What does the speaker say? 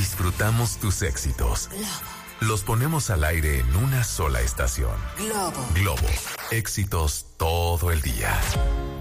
Disfrutamos tus éxitos. Los ponemos al aire en una sola estación. Globo. Éxitos todo el día.